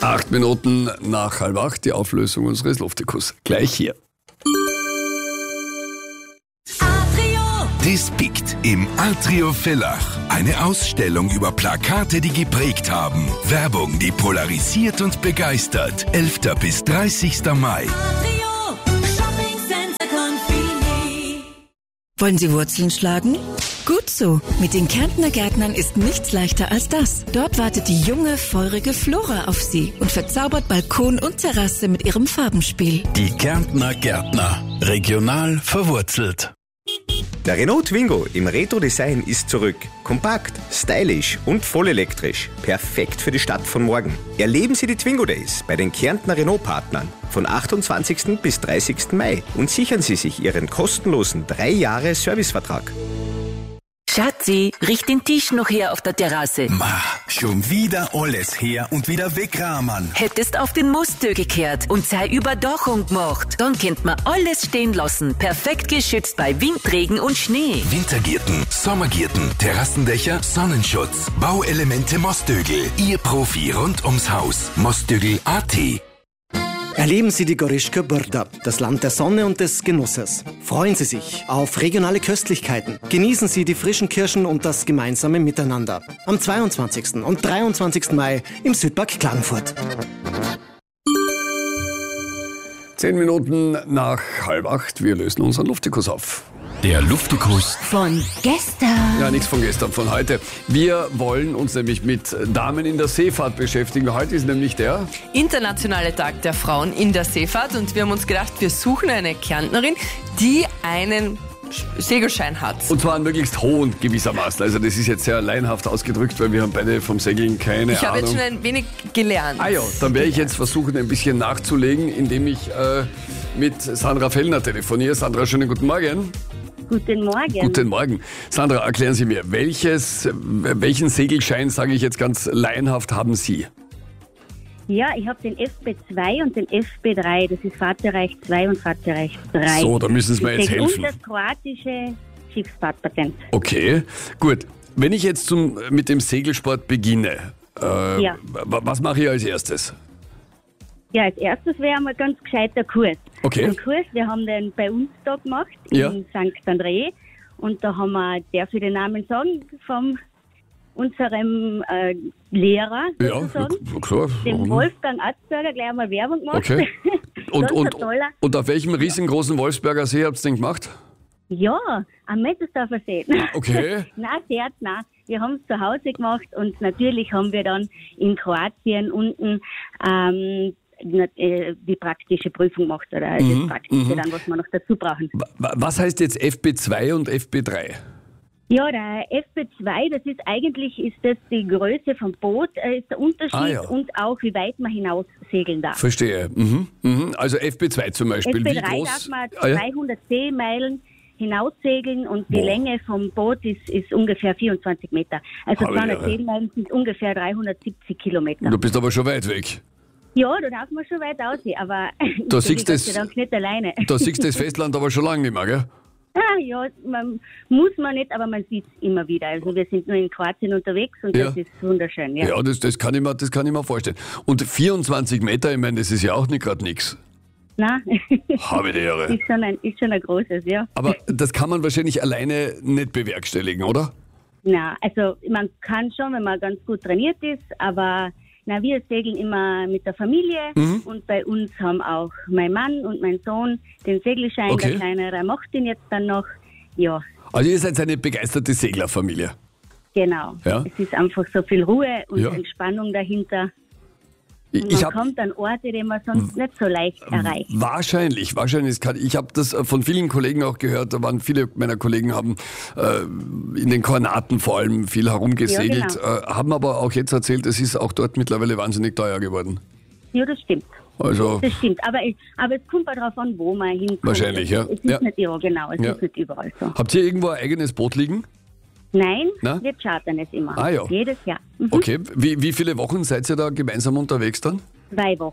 8 Minuten nach 7:30, die Auflösung unseres Luftikus. Gleich hier. Dispikt im Atrio Villach. Eine Ausstellung über Plakate, die geprägt haben. Werbung, die polarisiert und begeistert. 11. bis 30. Mai. Wollen Sie Wurzeln schlagen? Gut so. Mit den Kärntner Gärtnern ist nichts leichter als das. Dort wartet die junge, feurige Flora auf Sie und verzaubert Balkon und Terrasse mit ihrem Farbenspiel. Die Kärntner Gärtner. Regional verwurzelt. Der Renault Twingo im Retro-Design ist zurück. Kompakt, stylisch und vollelektrisch. Perfekt für die Stadt von morgen. Erleben Sie die Twingo Days bei den Kärntner Renault-Partnern von 28. bis 30. Mai und sichern Sie sich Ihren kostenlosen 3 Jahre Servicevertrag. Schatzi, riech den Tisch noch her auf der Terrasse. Ma, schon wieder alles her und wieder wegrahmen. Hättest auf den Mustö gekehrt und sei Überdachung gemacht. Dann könnt man alles stehen lassen. Perfekt geschützt bei Wind, Regen und Schnee. Wintergärten, Sommergärten, Terrassendächer, Sonnenschutz, Bauelemente Mostögl. Ihr Profi rund ums Haus. Mostögl.at. Erleben Sie die Goryschka Brda, das Land der Sonne und des Genusses. Freuen Sie sich auf regionale Köstlichkeiten. Genießen Sie die frischen Kirschen und das gemeinsame Miteinander. Am 22. und 23. Mai im Südpark Klagenfurt. 10 Minuten nach 7:30, wir lösen unseren Luftikus auf. Der Luftikus Von gestern. Ja, nichts von gestern, von heute. Wir wollen uns nämlich mit Damen in der Seefahrt beschäftigen. Heute ist nämlich der Internationale Tag der Frauen in der Seefahrt und wir haben uns gedacht, wir suchen eine Kärntnerin, die einen Segelschein hat. Und zwar einen möglichst hohen gewissermaßen. Also das ist jetzt sehr laienhaft ausgedrückt, weil wir haben beide vom Segeln keine Ahnung. Ich habe jetzt schon ein wenig gelernt. Ah ja, dann werde ich jetzt versuchen, ein bisschen nachzulegen, indem ich mit Sandra Fellner telefoniere. Sandra, schönen guten Morgen. Guten Morgen. Guten Morgen. Sandra, erklären Sie mir, welchen Segelschein, sage ich jetzt ganz laienhaft, haben Sie? Ja, ich habe den FB2 und den FB3. Das ist Fahrtbereich 2 und Fahrtbereich 3. So, da müssen Sie mir jetzt helfen. Und das kroatische Schiffsfahrtpatent. Okay, gut. Wenn ich jetzt mit dem Segelsport beginne, Ja. was mache ich als erstes? Ja, als erstes wäre mal ganz gescheiter Kurs. Okay. Ein Kurs, wir haben den bei uns da gemacht, Ja. in St. André. Und da haben wir, darf ich den Namen sagen, von unserem Lehrer, Ja, sozusagen, klar. dem Wolfgang Atzberger, gleich einmal Werbung gemacht. Okay. Und, Ganz ein und, toller. und auf welchem riesengroßen Wolfsberger See habt ihr den gemacht? Ja, am Mettelsdorfer See. Okay. Nein, sehr nein. Wir haben es zu Hause gemacht und natürlich haben wir dann in Kroatien unten die praktische Prüfung gemacht oder das Praktische dann, was wir noch dazu brauchen. Was heißt jetzt FB2 und FB3? Ja, der FB2, das ist eigentlich das die Größe vom Boot, ist der Unterschied und auch wie weit man hinaus segeln darf. Verstehe. Also FB2 zum Beispiel. FB3 wie groß? darf man 200 Seemeilen hinaussegeln und die Länge vom Boot ist ungefähr 24 Meter. Also 200 Seemeilen sind ungefähr 370 Kilometer. Du bist aber schon weit weg. Ja, da darf man schon weit aussehen, aber Da ich siehst bin Gott sei Dank nicht alleine. Da siehst du das Festland aber schon lange nicht mehr, gell? Ja, muss man nicht, aber man sieht es immer wieder. Also wir sind nur in Kroatien unterwegs und das ist wunderschön. Ja, Ja, das kann ich mir vorstellen. Und 24 Meter, ich meine, das ist ja auch nicht gerade nichts. Nein, Habe die Ehre. ist schon ein großes, ja. Aber das kann man wahrscheinlich alleine nicht bewerkstelligen, oder? Na, also man kann schon, wenn man ganz gut trainiert ist, aber wir segeln immer mit der Familie und bei uns haben auch mein Mann und mein Sohn den Segelschein, Okay. der Kleinere macht den jetzt dann noch. Ja, Also ihr seid eine begeisterte Seglerfamilie. genau. Ja. Es ist einfach so viel Ruhe und Ja. Entspannung dahinter. Und Ich man hab kommt an Orte, die man sonst nicht so leicht erreicht. wahrscheinlich. Ich habe das von vielen Kollegen auch gehört, da waren viele meiner Kollegen haben in den Kornaten vor allem viel herumgesegelt, Ja, haben aber auch jetzt erzählt, es ist auch dort mittlerweile wahnsinnig teuer geworden. Ja, das stimmt. Also Das stimmt. Aber es kommt auch darauf an, wo man hinkommt. Wahrscheinlich, ja. Es ist Ja. nicht, genau, es Ja. ist nicht überall so. habt ihr irgendwo ein eigenes Boot liegen? Nein, Na? wir chartern es immer. Ah, ja. Jedes Jahr. Okay, wie viele Wochen seid ihr da gemeinsam unterwegs dann? 2 Wochen.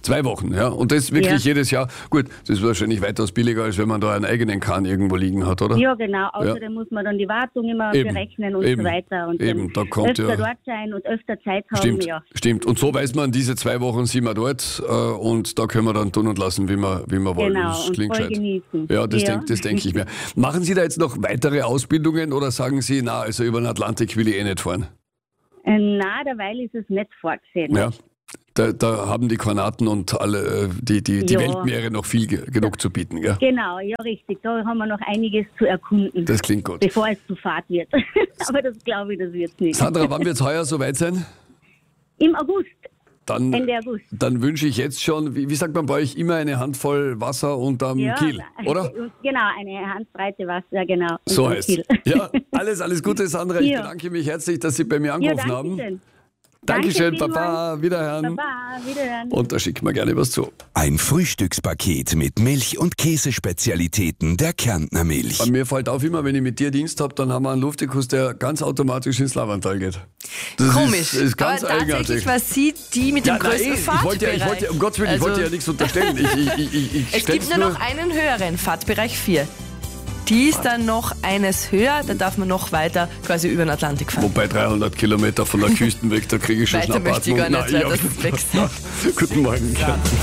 2 Wochen, ja. Und das wirklich jedes Jahr. Gut, das ist wahrscheinlich weitaus billiger, als wenn man da einen eigenen Kahn irgendwo liegen hat, oder? Ja, genau. Außerdem muss man dann die Wartung immer berechnen und so weiter. Und da kommt öfter dort sein und öfter Zeit haben. Stimmt. Und so weiß man, diese 2 Wochen sind wir dort und da können wir dann tun und lassen, wie wir wollen. Genau, das und klingt voll gescheit. genießen. Ja, das denke ich mir. Machen Sie da jetzt noch weitere Ausbildungen oder sagen Sie, na, also über den Atlantik will ich nicht fahren? Na, derweil ist es nicht vorgesehen. Ja. Da haben die Kornaten und alle die Weltmeere noch viel genug zu bieten, gell? Genau, ja richtig. Da haben wir noch einiges zu erkunden. Das klingt gut. Bevor es zu Fahrt wird. Aber das glaube ich, das wird nicht. Sandra, wann wird es heuer soweit sein? Im August. Ende August. Dann wünsche ich jetzt schon, wie sagt man bei euch, immer eine Handvoll Wasser unterm Kiel, oder? Genau, eine Handbreite Wasser, genau. So heißt es. Ja, alles Gute, Sandra. Ich bedanke mich herzlich, dass Sie bei mir angerufen haben. Dankeschön, Papa, wiederhören. Baba, wiederhören. Und da schicken wir gerne was zu. Ein Frühstückspaket mit Milch- und Käsespezialitäten der Kärntner Milch. Bei mir fällt auf, immer wenn ich mit dir Dienst habe, dann haben wir einen Luftikus, der ganz automatisch ins Lavantal geht. Das Komisch. Ist ganz aber tatsächlich war sie die mit dem größten Fahrtbereich. Ich wollte, um Gottes Willen, ich wollte ja nichts unterstellen. Es gibt nur noch einen höheren, Fahrtbereich 4. Die ist dann noch eines höher, da darf man noch weiter quasi über den Atlantik fahren. Wobei 300 Kilometer von der Küste weg, da kriege ich schon Weiter möchte ich gar nicht, das ist weg. Guten Morgen. Ja.